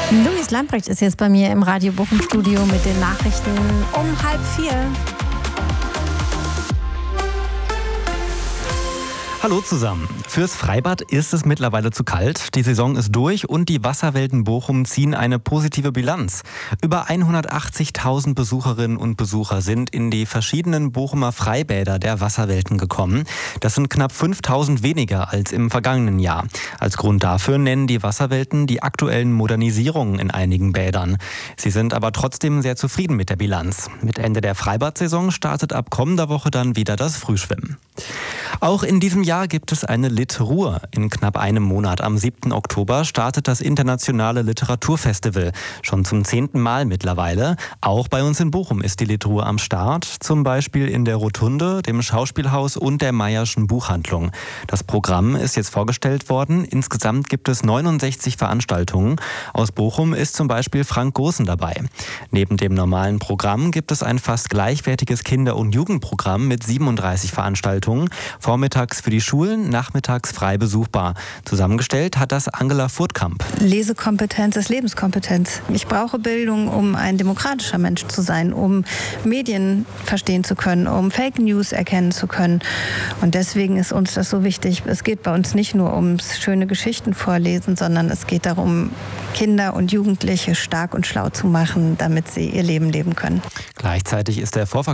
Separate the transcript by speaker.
Speaker 1: Luis Lambrecht ist jetzt bei mir im Radio Bochum-Studio mit den Nachrichten um 3:30.
Speaker 2: Hallo zusammen. Fürs Freibad ist es mittlerweile zu kalt. Die Saison ist durch und die Wasserwelten Bochum ziehen eine positive Bilanz. Über 180.000 Besucherinnen und Besucher sind in die verschiedenen Bochumer Freibäder der Wasserwelten gekommen. Das sind knapp 5.000 weniger als im vergangenen Jahr. Als Grund dafür nennen die Wasserwelten die aktuellen Modernisierungen in einigen Bädern. Sie sind aber trotzdem sehr zufrieden mit der Bilanz. Mit Ende der Freibad-Saison startet ab kommender Woche dann wieder das Frühschwimmen. Auch in diesem Jahr gibt es eine Lit-Ruhr. In knapp einem Monat, am 7. Oktober, startet das internationale Literaturfestival. Schon zum 10. Mal mittlerweile. Auch bei uns in Bochum ist die Lit-Ruhr am Start. Zum Beispiel in der Rotunde, dem Schauspielhaus und der Mayer'schen Buchhandlung. Das Programm ist jetzt vorgestellt worden. Insgesamt gibt es 69 Veranstaltungen. Aus Bochum ist zum Beispiel Frank Goossen dabei. Neben dem normalen Programm gibt es ein fast gleichwertiges Kinder- und Jugendprogramm mit 37 Veranstaltungen. Vormittags für die Schulen, nachmittags frei besuchbar. Zusammengestellt hat das Angela Furtkamp.
Speaker 3: Lesekompetenz ist Lebenskompetenz. Ich brauche Bildung, um ein demokratischer Mensch zu sein, um Medien verstehen zu können, um Fake News erkennen zu können. Und deswegen ist uns das so wichtig. Es geht bei uns nicht nur ums schöne Geschichten vorlesen, sondern es geht darum, Kinder und Jugendliche stark und schlau zu machen, damit sie ihr Leben leben können.
Speaker 2: Gleichzeitig ist der Vorverkauf